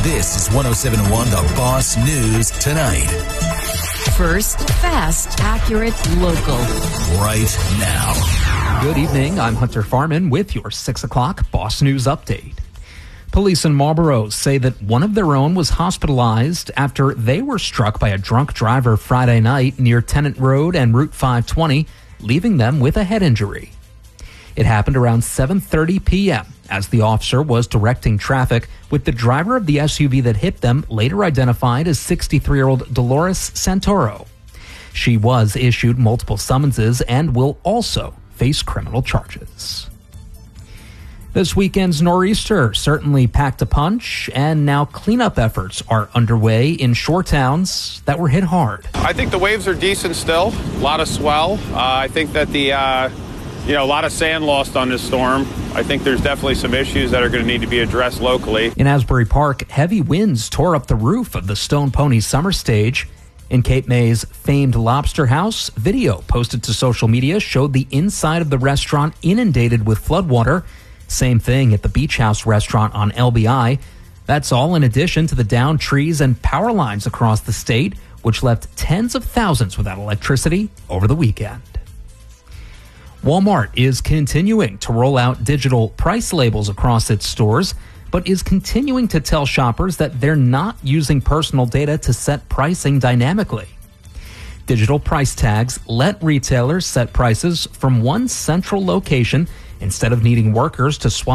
This is 107.1 The Boss News Tonight. First, fast, accurate, local. Right now. Good evening. I'm Hunter Farman with your 6 o'clock Boss News Update. Police in Marlborough say that one of their own was hospitalized after they were struck by a drunk driver Friday night near Tennant Road and Route 520, leaving them with a head injury. It happened around 7:30 p.m. as the officer was directing traffic, with the driver of the SUV that hit them later identified as 63-year-old Dolores Santoro. She was issued multiple summonses and will also face criminal charges. This weekend's nor'easter certainly packed a punch, and now cleanup efforts are underway in shore towns that were hit hard. I think the waves are decent still, a lot of swell. I think that a lot of sand lost on this storm. I think there's definitely some issues that are going to need to be addressed locally. In Asbury Park, heavy winds tore up the roof of the Stone Pony Summer Stage. In Cape May's famed Lobster House, video posted to social media showed the inside of the restaurant inundated with floodwater. Same thing at the Beach House restaurant on LBI. That's all in addition to the downed trees and power lines across the state, which left tens of thousands without electricity over the weekend. Walmart is continuing to roll out digital price labels across its stores, but is continuing to tell shoppers that they're not using personal data to set pricing dynamically. Digital price tags let retailers set prices from one central location instead of needing workers to swap